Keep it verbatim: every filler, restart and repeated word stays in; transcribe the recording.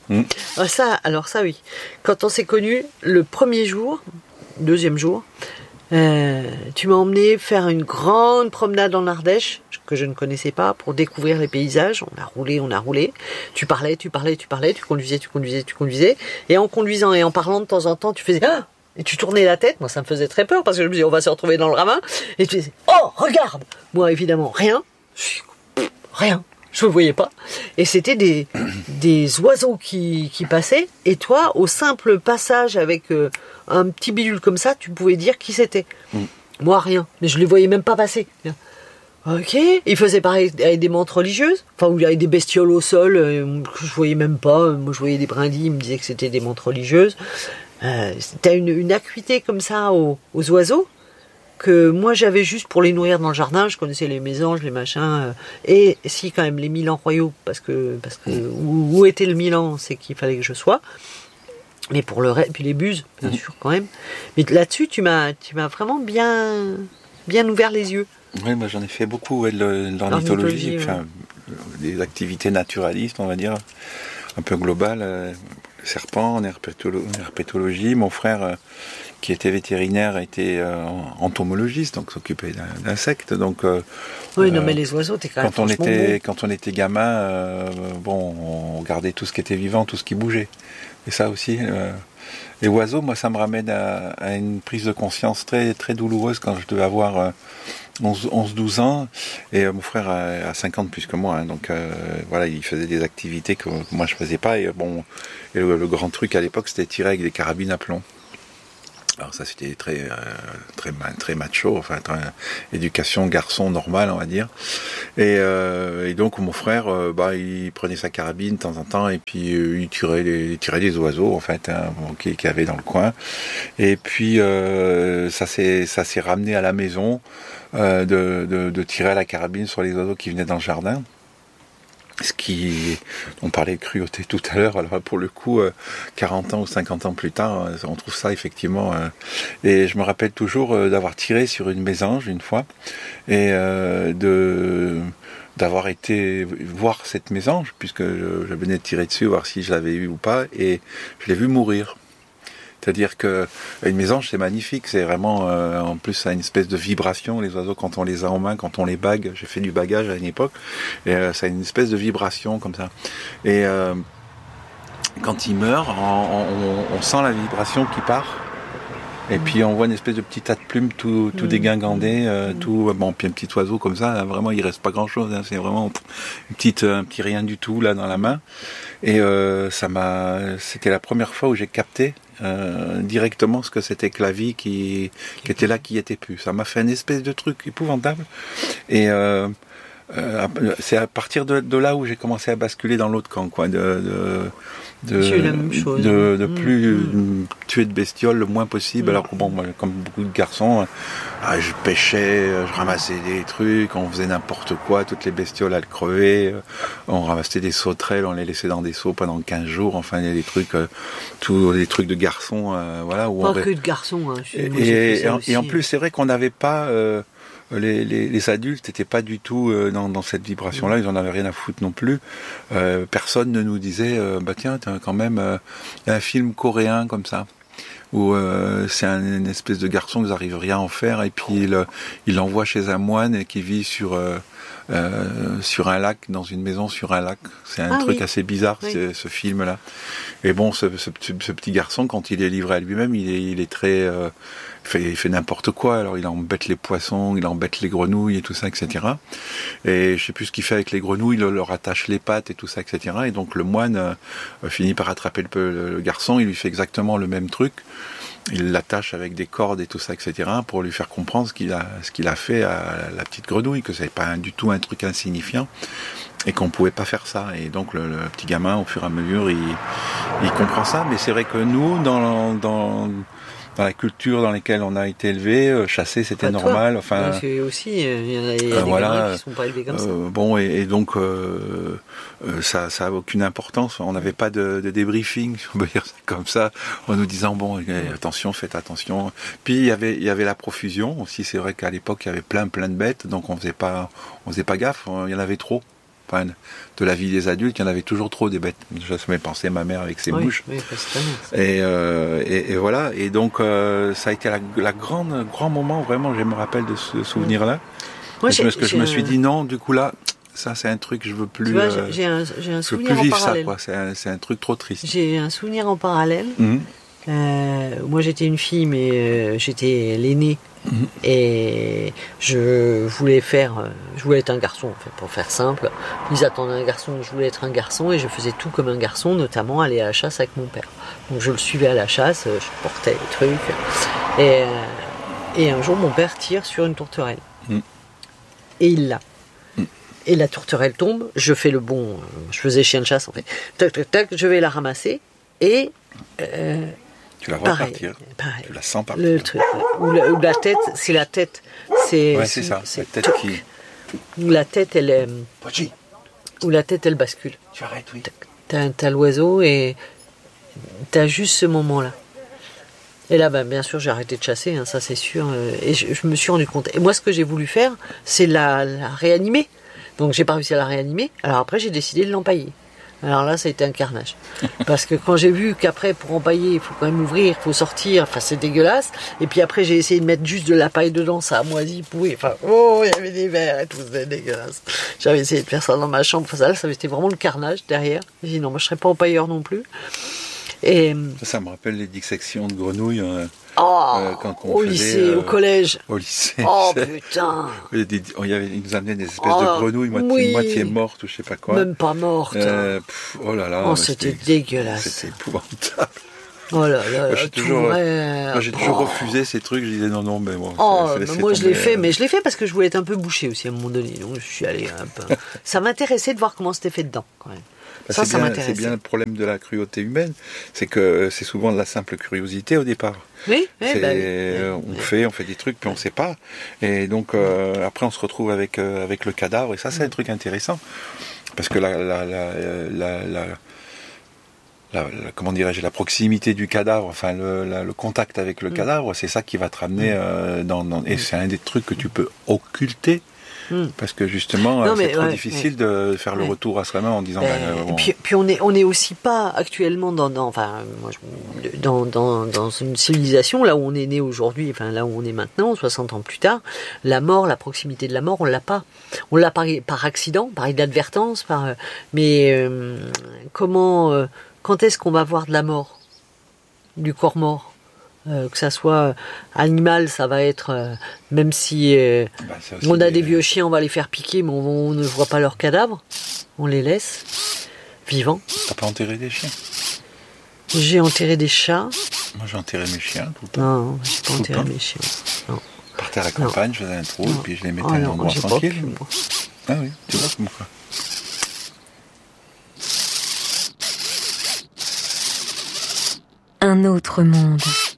Mmh. Ah, ça, alors ça oui. Quand on s'est connus, le premier jour, deuxième jour, euh, tu m'as emmené faire une grande promenade en Ardèche, que je ne connaissais pas, pour découvrir les paysages. On a roulé, on a roulé. Tu parlais, tu parlais, tu parlais, tu conduisais, tu conduisais, tu conduisais. Et en conduisant et en parlant de temps en temps, tu faisais... Ah, et tu tournais la tête. Moi, ça me faisait très peur parce que je me disais, on va se retrouver dans le ravin. Et tu disais, oh, regarde. Moi, évidemment, rien. Rien. Je ne voyais pas. Et c'était des, des oiseaux qui, qui passaient. Et toi, au simple passage avec euh, un petit bidule comme ça, tu pouvais dire qui c'était. Mm. Moi, rien. Mais je ne les voyais même pas passer. Ok. Ils faisaient pareil avec des mantes religieuses. Enfin, où il y avait des bestioles au sol euh, que je voyais même pas. Moi, je voyais des brindilles. Ils me disaient que c'était des mantes religieuses. Euh, t'as une, une acuité comme ça aux, aux oiseaux que moi j'avais juste pour les nourrir dans le jardin. Je connaissais les mésanges, les machins, euh, et si quand même les milans royaux, parce que parce que où, où était le milan, c'est qu'il fallait que je sois. Mais pour le reste, puis les buses, bien mmh. sûr quand même. Mais là-dessus, tu m'as tu m'as vraiment bien bien ouvert les yeux. Oui, moi j'en ai fait beaucoup ouais, de l'ornithologie, enfin, ouais. Des activités naturalistes, on va dire, un peu globales. Euh, le serpent, en herpétolo- herpétologie, mon frère. Euh, qui était vétérinaire, était euh, entomologiste, donc s'occupait d'insectes. Donc, euh, oui, non, euh, mais les oiseaux, t'es quand même quand on était, beau. Quand on était gamin, euh, bon, on regardait tout ce qui était vivant, tout ce qui bougeait. Et ça aussi, euh, les oiseaux, moi, ça me ramène à, à une prise de conscience très, très douloureuse quand je devais avoir euh, onze douze ans. Et euh, mon frère a, a cinquante plus que moi, hein, donc euh, voilà, il faisait des activités que, que moi je faisais pas. Et bon, et le, le grand truc à l'époque, c'était tirer avec des carabines à plomb. Alors ça c'était très euh, très très macho, enfin très, éducation garçon normale on va dire. Et, euh, et donc mon frère, euh, bah il prenait sa carabine de temps en temps et puis euh, il tirait les il tirait des oiseaux en fait hein, qui qui avait dans le coin. Et puis euh, ça s'est ça s'est ramené à la maison euh, de, de de tirer à la carabine sur les oiseaux qui venaient dans le jardin. Ce qui, on parlait de cruauté tout à l'heure, alors pour le coup, euh, quarante ans ou cinquante ans plus tard, euh, on trouve ça effectivement. Euh, et je me rappelle toujours euh, d'avoir tiré sur une mésange une fois, et euh, de d'avoir été voir cette mésange, puisque je, je venais de tirer dessus, voir si je l'avais eu ou pas, et je l'ai vu mourir. C'est-à-dire que une mésange c'est magnifique, c'est vraiment euh, en plus ça a une espèce de vibration, les oiseaux quand on les a en main, quand on les bague, j'ai fait du bagage à une époque, et euh, ça a une espèce de vibration comme ça. Et euh, quand il meurt, on, on, on sent la vibration qui part. Et puis on voit une espèce de petit tas de plumes tout, tout mmh. dégingandé, euh, mmh. tout bon puis un petit oiseau comme ça, là, vraiment il reste pas grand chose, hein, c'est vraiment une petite un petit rien du tout là dans la main. Et euh, ça m'a, c'était la première fois où j'ai capté euh, directement ce que c'était que la vie qui, qui était là, qui était plus. Ça m'a fait une espèce de truc épouvantable. Et euh, euh, c'est à partir de, de là où j'ai commencé à basculer dans l'autre camp, quoi, de, de de, la même chose. de, de mmh, plus mmh. tuer de bestioles le moins possible. Mmh. Alors que bon, moi, comme beaucoup de garçons, ah, je pêchais, je ramassais des trucs, on faisait n'importe quoi, toutes les bestioles elles crevaient, on ramassait des sauterelles, on les laissait dans des seaux pendant quinze jours, enfin il y a des trucs, euh, tous les trucs de garçons, euh, voilà. Où pas on... que de garçons. Hein. Et, et, et, en, et en plus c'est vrai qu'on n'avait pas... Euh, Les, les, les adultes n'étaient pas du tout euh, dans, dans cette vibration-là, ils en avaient rien à foutre non plus. Euh, personne ne nous disait, euh, bah tiens, t'as quand même euh, un film coréen comme ça, où euh, c'est un, une espèce de garçon que vous n'arrivez rien à en faire, et puis il, il l'envoie chez un moine et qui vit sur euh, euh, sur un lac, dans une maison sur un lac. C'est un ah, truc oui. assez bizarre, oui. ce, ce film-là. Et bon, ce, ce, ce petit garçon, quand il est livré à lui-même, il est, il est très... Euh, Il fait, il fait n'importe quoi, alors il embête les poissons, il embête les grenouilles et tout ça, et cetera. Et je sais plus ce qu'il fait avec les grenouilles, il leur attache les pattes et tout ça, et cetera. Et donc le moine euh, finit par attraper le, le garçon, il lui fait exactement le même truc. Il l'attache avec des cordes et tout ça, et cetera, pour lui faire comprendre ce qu'il a, ce qu'il a fait à la petite grenouille, que c'est pas un, du tout un truc insignifiant, et qu'on pouvait pas faire ça. Et donc le, le petit gamin, au fur et à mesure, il, il comprend ça. Mais c'est vrai que nous, dans, dans dans la culture dans laquelle on a été élevé, euh, chasser c'était enfin, normal. Toi, enfin, parce que aussi il euh, y, a, y a euh, des voilà, gamins qui sont pas élevés comme euh, ça. Bon et, et donc euh, euh, ça, ça a aucune importance. On n'avait pas de, de débriefing, on peut dire ça comme ça, en nous disant bon, eh, attention, faites attention. Puis il y avait, il y avait la profusion aussi. C'est vrai qu'à l'époque il y avait plein, plein de bêtes, donc on faisait pas, on faisait pas gaffe. Il y en avait trop. enfin, de la vie des adultes, il y en avait toujours trop des bêtes. Je me suis pensé ma mère avec ses oui, mouches. Oui, et, euh, et, et voilà. Et donc, euh, ça a été la, la grande, grand moment, vraiment, je me rappelle de ce souvenir-là. Moi, parce que je me un... suis dit, non, du coup, là, ça, c'est un truc que je veux plus. Tu vois, euh, j'ai un, j'ai un souvenir je veux plus en vivre parallèle. ça, quoi. C'est un, c'est un truc trop triste. J'ai un souvenir en parallèle. Mmh. Euh, moi, j'étais une fille, mais euh, j'étais l'aînée. Mmh. Et je voulais faire, euh, je voulais être un garçon, en fait, pour faire simple. Ils attendaient un garçon, je voulais être un garçon, et je faisais tout comme un garçon, notamment aller à la chasse avec mon père. Donc je le suivais à la chasse, je portais les trucs. Et, euh, et un jour, mon père tire sur une tourterelle. Mmh. Et il l'a. Mmh. Et la tourterelle tombe, je fais le bon, je faisais chien de chasse, en fait. Tac, tac, tac, je vais la ramasser, et... Euh, Tu la vois pareil, partir, pareil. Tu la sens partir. Le truc, ouais. ou, la, ou la tête, c'est la tête. C'est, ouais, c'est ça, c'est la tête qui... Où la tête, elle est... Pochi. Où la tête, elle bascule. Tu arrêtes, oui. T'as, t'as l'oiseau et t'as juste ce moment-là. Et là, ben, bien sûr, j'ai arrêté de chasser, hein, ça c'est sûr. Et je, je me suis rendu compte. Et moi, ce que j'ai voulu faire, c'est la, la réanimer. Donc, j'ai pas réussi à la réanimer. Alors après, j'ai décidé de l'empailler. Alors là, ça a été un carnage. Parce que quand j'ai vu qu'après, pour empailler, il faut quand même ouvrir, il faut sortir, enfin, c'est dégueulasse. Et puis après, j'ai essayé de mettre juste de la paille dedans, ça a moisi, pourri. Enfin, oh, il y avait des vers et tout, c'était dégueulasse. J'avais essayé de faire ça dans ma chambre. Enfin, ça, là, ça c'était vraiment le carnage derrière. J'ai dit non, moi, je serais pas empailleur non plus. Et... Ça, ça me rappelle les dissections de grenouilles. Euh... Oh, euh, quand on au faisait, lycée, euh, au collège. Au lycée. Oh putain. Il, y avait, il nous amenait des espèces oh, de grenouilles moitié, oui. moitié mortes ou je sais pas quoi. Même pas mortes. Euh, pff, oh là là. Oh, c'était, c'était dégueulasse. C'était épouvantable. Oh là là. Moi, j'ai toujours, vrai... moi, j'ai oh. toujours refusé ces trucs. Je disais non, non, mais bon. Oh, c'est, c'est moi je l'ai fait, euh... mais je l'ai fait parce que je voulais être un peu bouché aussi à un moment donné. Donc je suis allé un peu. Ça m'intéressait de voir comment c'était fait dedans, quand même. Bah, ça, c'est, ça bien, m'intéressait. c'est bien le problème de la cruauté humaine, c'est que c'est souvent de la simple curiosité au départ. Oui, oui, c'est, bah oui. euh, on oui. fait, on fait des trucs, puis on ne sait pas. Et donc euh, après, on se retrouve avec euh, avec le cadavre, et ça, c'est un truc intéressant, parce que la la la la, la, la, la comment dirais-je, la proximité du cadavre, enfin le, la, le contact avec le cadavre, c'est ça qui va te ramener euh, dans, dans et c'est un des trucs que tu peux occulter. Hmm. Parce que justement, non, c'est trop ouais, difficile ouais. de faire le ouais. retour à soi-même en disant. Ben, ben, bon. puis, puis on est, on est aussi pas actuellement dans, dans, enfin, moi, je, dans, dans, dans une civilisation là où on est né aujourd'hui, enfin là où on est maintenant, soixante ans plus tard, la mort, la proximité de la mort, on l'a pas. On l'a par, par accident, par inadvertance, par. Mais euh, comment, euh, quand est-ce qu'on va voir de la mort, du corps mort? Euh, que ça soit animal, ça va être euh, même si euh, bah, on a des, des vieux chiens, on va les faire piquer, mais on, on ne voit pas leurs cadavres, on les laisse vivants. T'as pas enterré des chiens? J'ai enterré des chats. Moi j'ai enterré mes chiens tout le temps. Non, j'ai pas tout enterré mes chiens. Non. Je partais à la campagne, je faisais un trou, non. et puis je les mettais oh, à un non, endroit tranquille. Pu, ah oui, tu vois comme quoi. Un autre monde.